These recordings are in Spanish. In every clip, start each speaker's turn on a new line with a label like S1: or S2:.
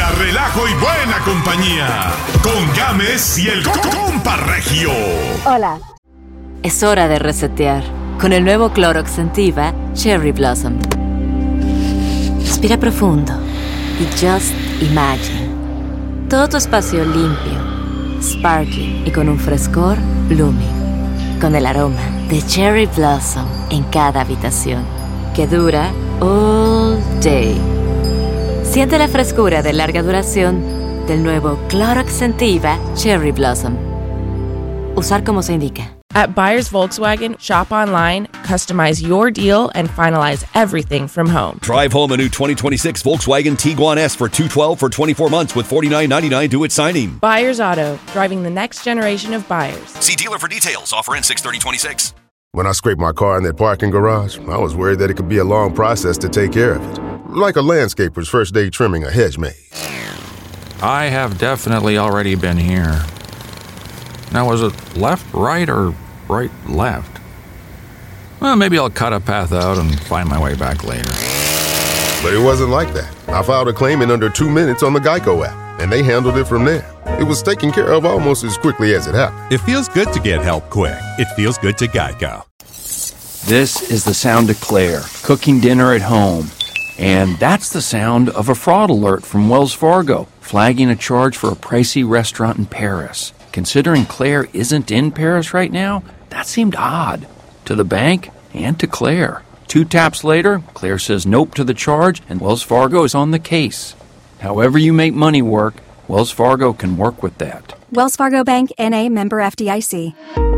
S1: relajo y buena compañía. Con Gámez y el compa Regio.
S2: Hola. Es hora de resetear con el nuevo Clorox Scentiva Cherry Blossom. Respira profundo y just imagine. Todo tu espacio limpio, sparkling y con un frescor blooming. Con el aroma de Cherry Blossom en cada habitación, que dura all day. Siente la frescura de larga duración del nuevo Clorox Scentiva Cherry Blossom. Usar como se indica.
S3: At Buyers Volkswagen, shop online, customize your deal, and finalize everything from home.
S4: Drive home a new 2026 Volkswagen Tiguan S for $212 for 24 months with $49.99 due at signing.
S3: Buyers Auto, driving the next generation of buyers.
S4: See dealer for details. Offer ends 6/30/26.
S5: When I scraped my car in that parking garage, I was worried that it could be a long process to take care of it. Like a landscaper's first day trimming a hedge maze.
S6: I have definitely already been here. Now, was it left, right, or right, left? Well, maybe I'll cut a path out and find my way back later.
S5: But it wasn't like that. I filed a claim in under 2 minutes on the Geico app, and they handled it from there. It was taken care of almost as quickly as it happened.
S7: It feels good to get help quick. It feels good to Geico.
S8: This is the sound of Claire, cooking dinner at home. And that's the sound of a fraud alert from Wells Fargo, flagging a charge for a pricey restaurant in Paris. Considering Claire isn't in Paris right now, that seemed odd. To the bank and to Claire. 2 taps later, Claire says nope to the charge, and Wells Fargo is on the case. However you make money work, Wells Fargo can work with that.
S9: Wells Fargo Bank, N.A., member FDIC.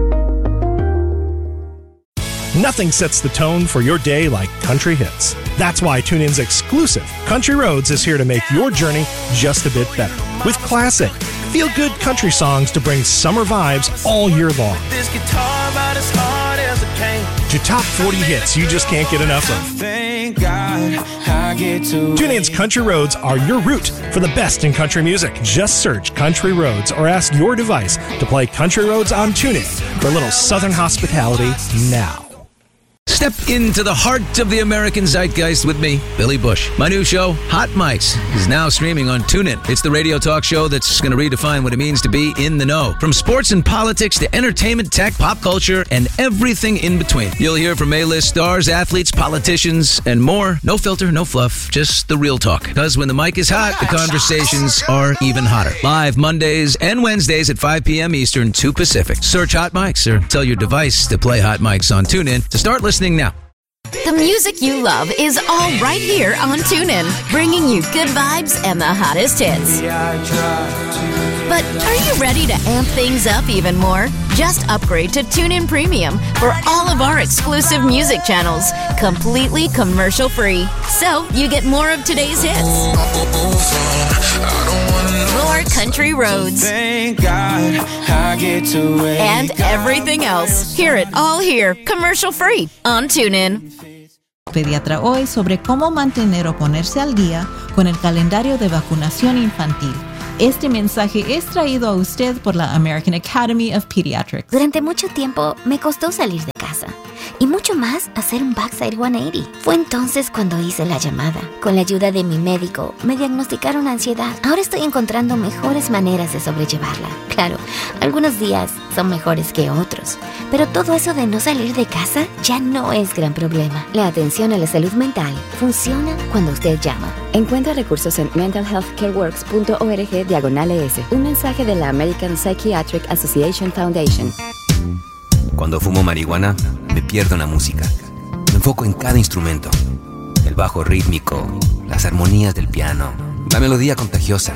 S10: Nothing sets the tone for your day like country hits. That's why TuneIn's exclusive Country Roads is here to make your journey just a bit better. With classic, feel-good country songs to bring summer vibes all year long.
S11: This guitar about as hard as a cane.
S10: To top 40 hits you just can't get enough of.
S11: Thank God I get to
S10: TuneIn's Country Roads are your route for the best in country music. Just search Country Roads or ask your device to play Country Roads on TuneIn for a little southern hospitality now.
S12: Step into the heart of the American zeitgeist with me, Billy Bush. My new show, Hot Mics, is now streaming on TuneIn. It's the radio talk show that's going to redefine what it means to be in the know. From sports and politics to entertainment, tech, pop culture, and everything in between. You'll hear from A-list stars, athletes, politicians, and more. No filter, no fluff, just the real talk. Because when the mic is hot, the conversations are even hotter. Live Mondays and Wednesdays at 5 p.m. Eastern, 2 Pacific. Search Hot Mics or tell your device to play Hot Mics on TuneIn to start listening now.
S13: The music you love is all right here on TuneIn, bringing you good vibes and the hottest hits. But are you ready to amp things up even more? Just upgrade to TuneIn Premium for all of our exclusive music channels, completely commercial-free. So you get more of today's hits. More country roads.
S11: Thank God I get to wake
S13: and everything else. Hear it all here, commercial-free on TuneIn.
S14: Pediatra hoy sobre cómo mantener o ponerse al día con el calendario de vacunación infantil. Este mensaje es traído a usted por la American Academy of Pediatrics.
S15: Durante mucho tiempo me costó salir de casa y mucho más hacer un backside 180. Fue entonces cuando hice la llamada. Con la ayuda de mi médico me diagnosticaron ansiedad. Ahora estoy encontrando mejores maneras de sobrellevarla. Claro, algunos días son mejores que otros, pero todo eso de no salir de casa ya no es gran problema. La atención a la salud mental funciona cuando usted llama. Encuentra recursos en mentalhealthcareworks.org/ES. Un mensaje de la American Psychiatric Association Foundation.
S16: Cuando fumo marihuana, me pierdo en la música. Me enfoco en cada instrumento. El bajo rítmico, las armonías del piano, la melodía contagiosa.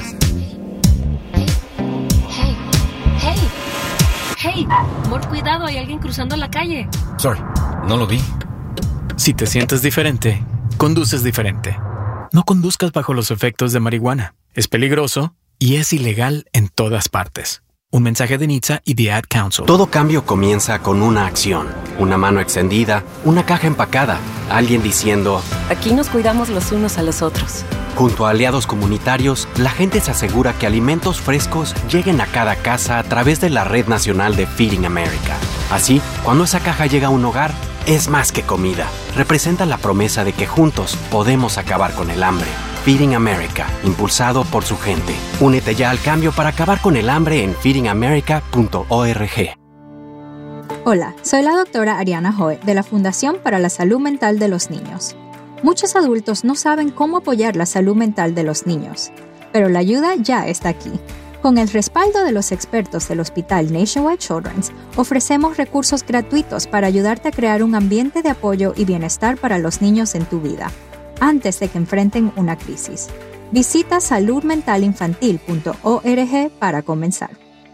S17: ¡Hey! Amor, cuidado, hay alguien cruzando la calle.
S16: Sorry, no lo vi.
S18: Si te sientes diferente, conduces diferente. No conduzcas bajo los efectos de marihuana. Es peligroso y es ilegal en todas partes. Un mensaje de NHTSA y The Ad Council.
S19: Todo cambio comienza con una acción. Una mano extendida, una caja empacada, alguien diciendo...
S20: Aquí nos cuidamos los unos a los otros.
S19: Junto a aliados comunitarios, la gente se asegura que alimentos frescos lleguen a cada casa a través de la Red Nacional de Feeding America. Así, cuando esa caja llega a un hogar, es más que comida. Representa la promesa de que juntos podemos acabar con el hambre. Feeding America, impulsado por su gente. Únete ya al cambio para acabar con el hambre en feedingamerica.org.
S21: Hola, soy la doctora Ariana Hoe de la Fundación para la Salud Mental de los Niños. Muchos adultos no saben cómo apoyar la salud mental de los niños, pero la ayuda ya está aquí. Con el respaldo de los expertos del Hospital Nationwide Children's, ofrecemos recursos gratuitos para ayudarte a crear un ambiente de apoyo y bienestar para los niños en tu vida, antes de que enfrenten una crisis. Visita saludmentalinfantil.org para comenzar.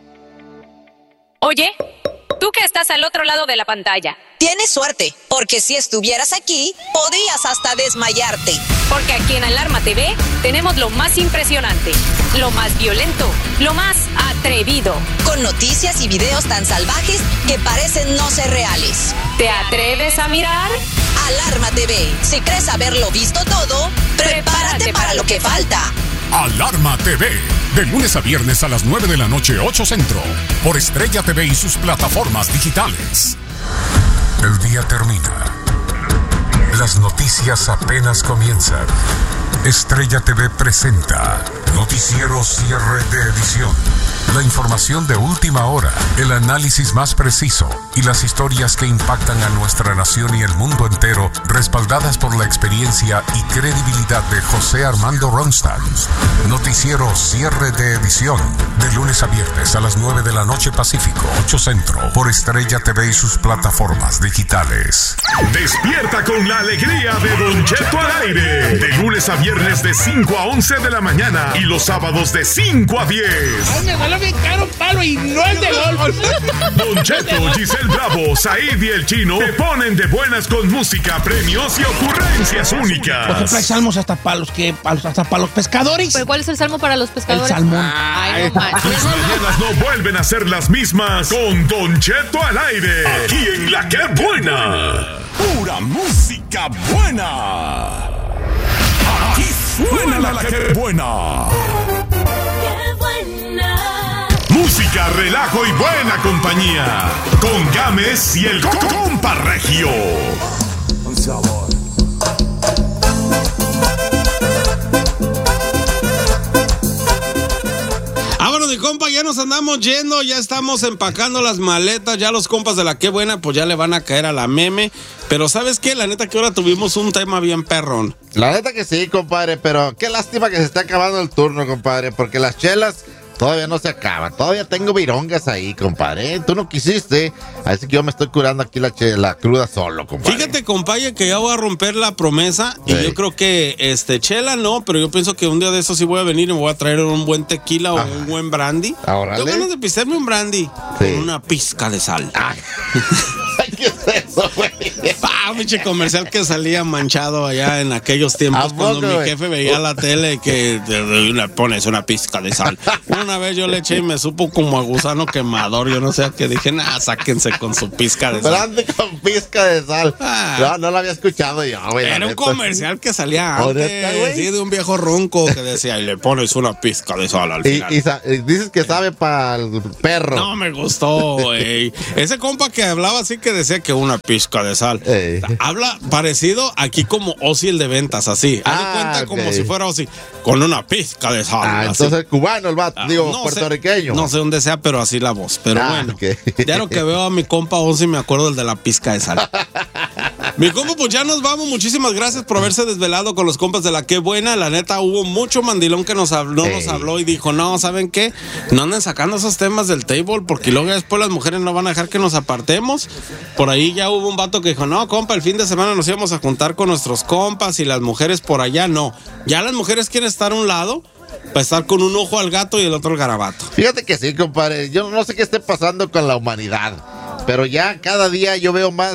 S22: Oye, tú que estás al otro lado de la pantalla.
S23: Tienes suerte, porque si estuvieras aquí, podrías hasta desmayarte.
S22: Porque aquí en Alarma TV tenemos lo más impresionante, lo más violento, lo más atrevido.
S23: Con noticias y videos tan salvajes que parecen no ser reales.
S22: ¿Te atreves a mirar?
S23: Alarma TV. Si crees haberlo visto todo, prepárate para lo que falta.
S1: Alarma TV, de lunes a viernes a las 9 de la noche, 8 Centro, por Estrella TV y sus plataformas digitales.
S24: El día termina. Las noticias apenas comienzan. Estrella TV presenta Noticiero Cierre de Edición. La información de última hora, el análisis más preciso y las historias que impactan a nuestra nación y el mundo entero, respaldadas por la experiencia y credibilidad de José Armando Ronstadt. Noticiero Cierre de Edición, de lunes a viernes a las 9 de la noche Pacífico, 8 Centro, por Estrella TV y sus plataformas digitales.
S1: Despierta con la alegría de Don Cheto al aire, de lunes a viernes de 5 a 11 de la mañana y los sábados de 5 a 10.
S25: Me duele bien caro palo y no el de golf.
S1: Don Cheto, Giselle Bravo, Said y el Chino te ponen de buenas con música, premios y ocurrencias únicas.
S25: Por ejemplo, hay salmos hasta para los pescadores.
S26: ¿Pero cuál es el salmo para los pescadores?
S25: El salmón.
S26: Ay, no manches.
S1: Tus mañanas no vuelven a ser las mismas con Don Cheto al aire. Aquí en La Que Buena. Pura música buena. Aquí suena La Que Buena. Música, relajo y buena compañía. Con Gámez y el Compa Regio. Un sabor.
S27: Vámonos, mi compa, ya nos andamos yendo, ya estamos empacando las maletas, ya los compas de La Que Buena pues ya le van a caer a la meme. Pero ¿sabes qué? La neta que ahora tuvimos un tema bien perrón.
S28: La neta que sí, compadre, pero qué lástima que se está acabando el turno, compadre, porque las chelas todavía no se acaban, todavía tengo virongas ahí, compadre. Tú no quisiste, así que yo me estoy curando aquí la cruda solo, compadre.
S27: Fíjate, compadre, que ya voy a romper la promesa y yo creo que chela no, pero yo pienso que un día de eso sí voy a venir y me voy a traer un buen tequila o un buen brandy. Tengo ganas de pisarme un brandy con una pizca de sal.
S28: ¿Qué es eso, güey?
S27: Pinche comercial que salía manchado allá en aquellos tiempos cuando mi jefe veía la tele que le pones una pizca de sal. Una vez yo le eché y me supo como a gusano quemador. Yo no sé a qué dije, sáquense con su pizca de sal.
S28: Grande con pizca de sal. No lo había escuchado yo, güey.
S27: Era un comercial que salía antes, sí, de un viejo ronco que decía, y le pones una pizca de sal al final.
S28: Y dices que sabe para el perro.
S27: No me gustó, güey. Ese compa que hablaba así que decía que una pizca de sal. Habla parecido aquí como Ozzy el de ventas, así. Haz de cuenta como si fuera Ozzy, con una pizca de sal.
S28: Entonces cubano el vato, puertorriqueño.
S27: No sé dónde sea, pero así la voz. Pero bueno, ya lo que veo a mi compa Ozzy me acuerdo del de la pizca de sal. Mi compa, pues ya nos vamos. Muchísimas gracias por haberse desvelado con los compas de La Que Buena. La neta, hubo mucho mandilón que nos habló y dijo, no, ¿saben qué? No anden sacando esos temas del table porque luego después las mujeres no van a dejar que nos apartemos. Por ahí ya hubo un vato que dijo, no, compa, el fin de semana nos íbamos a juntar con nuestros compas y las mujeres por allá, no. Ya las mujeres quieren estar a un lado para estar con un ojo al gato y el otro al garabato.
S28: Fíjate que sí, compadre. Yo no sé qué esté pasando con la humanidad, pero ya cada día yo veo más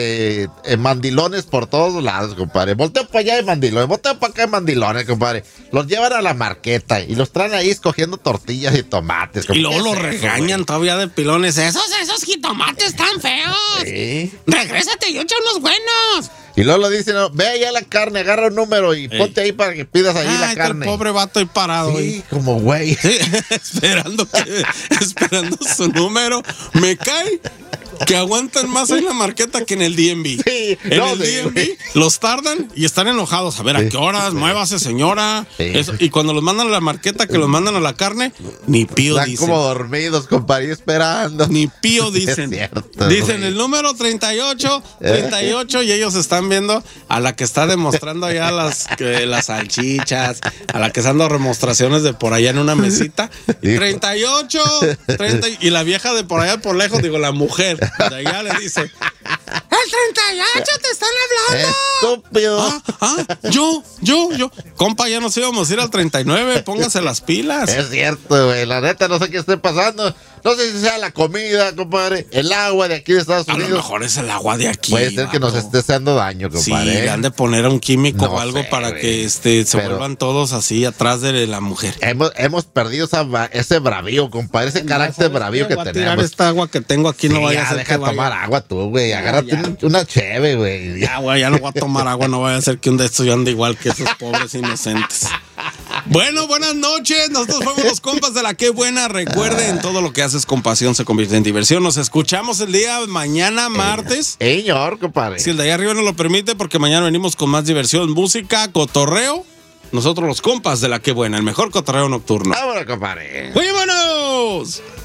S28: mandilones por todos lados, compadre. Volteo para allá de mandilones, volteo para acá de mandilones, compadre. Los llevan a la marqueta y los traen ahí escogiendo tortillas y tomates.
S27: Y luego los regañan todavía de pilones. Esos jitomates tan feos. Sí. Regrésate y echa unos buenos.
S28: Y luego lo dicen, no, ve allá la carne, agarra un número y ponte ahí para que pidas ahí la carne.
S27: El pobre vato ahí parado.
S28: Sí, como güey.
S27: Sí, esperando su número. Me cae que aguantan más ahí en la marqueta que en el DMV. Sí, en el DMV los tardan y están enojados. A ver, ¿a qué horas? Muévase, señora. Eso, y cuando los mandan a la marqueta, que los mandan a la carne, ni pío
S28: están
S27: dicen.
S28: Como dormidos, compadre, esperando.
S27: Ni pío dicen.
S28: Cierto,
S27: dicen el número 38 y ellos están viendo a la que está demostrando allá las salchichas, a la que está dando demostraciones de por allá en una mesita. 38, 30, y la vieja de por allá por lejos, digo, la mujer, de allá le dice: ¡el 38 te están hablando!
S28: Estúpido.
S27: Yo. Compa, ya nos íbamos a ir al 39, pónganse las pilas.
S28: Es cierto, güey, la neta no sé qué esté pasando. No sé si sea la comida, compadre, el agua de aquí de Estados Unidos.
S27: A lo mejor es el agua de aquí.
S28: Puede ser que nos esté haciendo daño, compadre.
S27: Sí, le han de poner un químico o algo para que se vuelvan todos así atrás de la mujer.
S28: Hemos perdido ese bravío, compadre, ese carácter bravío que tenemos.
S27: Tirar esta agua que tengo aquí, no vaya a ser
S28: deja de tomar agua tú, güey. Agárrate una cheve, güey.
S27: Ya, güey, ya no voy a tomar agua, no vaya a ser que un de estos yo ande igual que esos pobres inocentes. Bueno, buenas noches. Nosotros fuimos los compas de la Qué Buena. Recuerden, todo lo que haces con pasión se convierte en diversión. Nos escuchamos el día mañana, martes.
S28: Señor, compadre.
S27: Si el de allá arriba nos lo permite, porque mañana venimos con más diversión, música, cotorreo. Nosotros los compas de la Qué Buena, el mejor cotorreo nocturno.
S28: ¡Vámonos, compadre!
S27: ¡Muy buenos!